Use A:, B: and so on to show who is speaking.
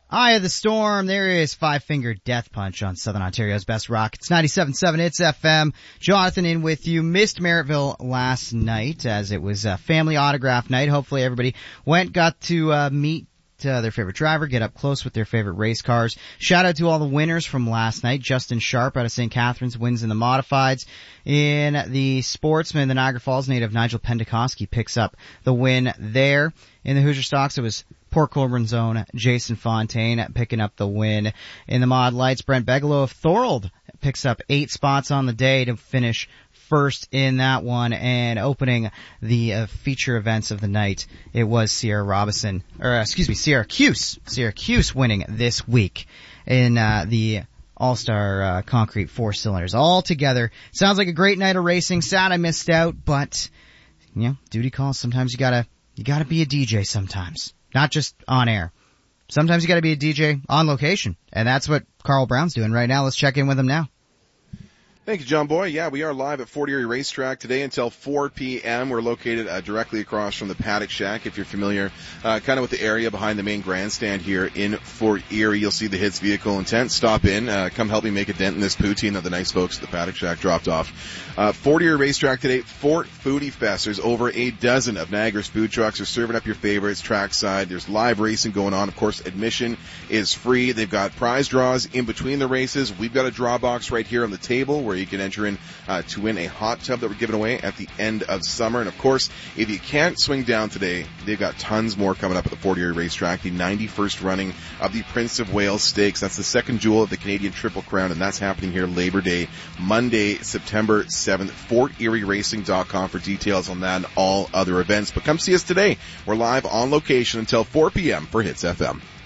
A: Eye of the Storm. There is Five Finger Death Punch on Southern Ontario's Best Rock. It's 97.7. It's FM. Jonathan in with you. Missed Merrittville last night as it was a family autograph night. Hopefully everybody got to meet their favorite driver, get up close with their favorite race cars. Shout out to all the winners from last night. Justin Sharp out of St. Catharines wins in the modifieds. In the sportsman, the Niagara Falls native Nigel Pentecoski picks up the win there. In the Hoosier Stocks, it was Port Colborne's own Jason Fontaine picking up the win. In the mod lights, Brent Begelow of Thorold picks up 8 spots on the day to finish first in that one, and opening the feature events of the night, it was Sierra Cuse winning this week in the All-Star Concrete 4 cylinders. All together, sounds like a great night of racing. Sad I missed out, but duty calls. Sometimes you gotta be a DJ sometimes, not just on air. Sometimes you gotta be a DJ on location, and that's what Carl Brown's doing right now. Let's check in with him now.
B: Thank you, John Boy. Yeah, we are live at Fort Erie Racetrack today until 4 p.m. We're located directly across from the Paddock Shack. If you're familiar kind of with the area behind the main grandstand here in Fort Erie, you'll see the Hits vehicle and tent. Stop in. Come help me make a dent in this poutine that the nice folks at the Paddock Shack dropped off. Fort Erie Racetrack today, Fort Foodie Fest. There's over a dozen of Niagara's food trucks. They're serving up your favorites trackside. There's live racing going on. Of course, admission is free. They've got prize draws in between the races. We've got a draw box right here on the table where you can enter in to win a hot tub that we're giving away at the end of summer. And of course, if you can't swing down today, they've got tons more coming up at the Fort Erie Racetrack. The 91st running of the Prince of Wales Stakes. That's the second jewel of the Canadian Triple Crown, and that's happening here Labor Day, Monday, September 7th. FortErieRacing.com for details on that and all other events. But come see us today. We're live on location until 4 p.m. for Hits FM.